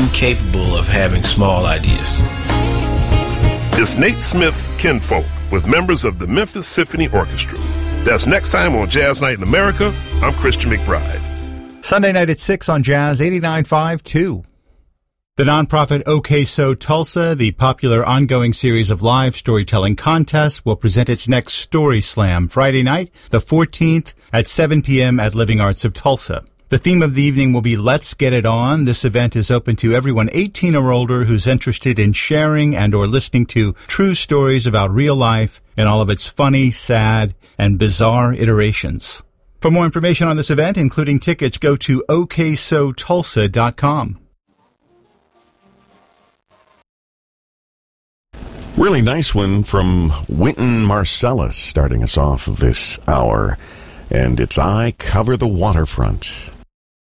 incapable of having small ideas. It's Nate Smith's Kinfolk with members of the Memphis Symphony Orchestra. That's next time on Jazz Night in America. I'm Christian McBride. Sunday night at 6 on Jazz 89.5 The nonprofit OK So Tulsa, the popular ongoing series of live storytelling contests, will present its next Story Slam Friday night, the 14th, at 7 p.m. at Living Arts of Tulsa. The theme of the evening will be Let's Get It On. This event is open to everyone 18 or older who's interested in sharing and or listening to true stories about real life in all of its funny, sad, and bizarre iterations. For more information on this event, including tickets, go to oksotulsa.com. Really nice one from Wynton Marsalis starting us off this hour. And it's I Cover the Waterfront.